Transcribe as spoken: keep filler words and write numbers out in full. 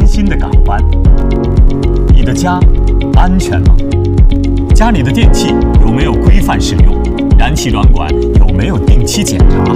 心的港湾。你的家安全吗？家里的电器有没有规范使用？燃气软管有没有定期检查？